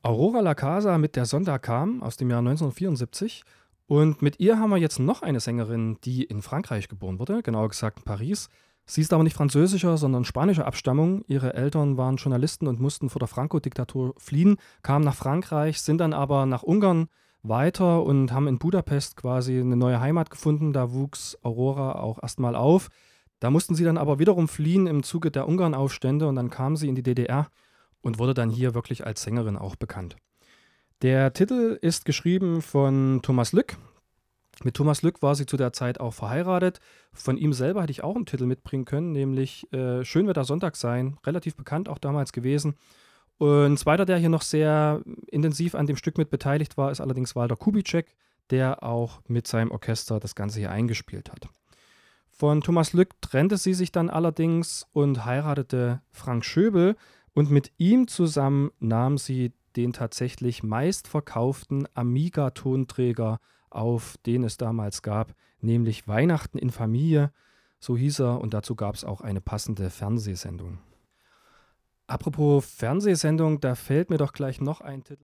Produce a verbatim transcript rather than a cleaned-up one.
Aurora La Casa mit Der Sonntag kam aus dem Jahr neunzehnhundertvierundsiebzig. Und mit ihr haben wir jetzt noch eine Sängerin, die in Frankreich geboren wurde, genauer gesagt in Paris. Sie ist aber nicht französischer, sondern spanischer Abstammung. Ihre Eltern waren Journalisten und mussten vor der Franco-Diktatur fliehen, kamen nach Frankreich, sind dann aber nach Ungarn weiter und haben in Budapest quasi eine neue Heimat gefunden. Da wuchs Aurora auch erstmal auf. Da mussten sie dann aber wiederum fliehen im Zuge der Ungarnaufstände und dann kam sie in die D D R und wurde dann hier wirklich als Sängerin auch bekannt. Der Titel ist geschrieben von Thomas Lück. Mit Thomas Lück war sie zu der Zeit auch verheiratet. Von ihm selber hätte ich auch einen Titel mitbringen können, nämlich äh, Schön wird der Sonntag sein, relativ bekannt auch damals gewesen. Und ein zweiter, der hier noch sehr intensiv an dem Stück mit beteiligt war, ist allerdings Walter Kubitschek, der auch mit seinem Orchester das Ganze hier eingespielt hat. Von Thomas Lück trennte sie sich dann allerdings und heiratete Frank Schöbel und mit ihm zusammen nahm sie den tatsächlich meistverkauften Amiga-Tonträger auf, den es damals gab, nämlich Weihnachten in Familie, so hieß er, und dazu gab es auch eine passende Fernsehsendung. Apropos Fernsehsendung, da fällt mir doch gleich noch ein Titel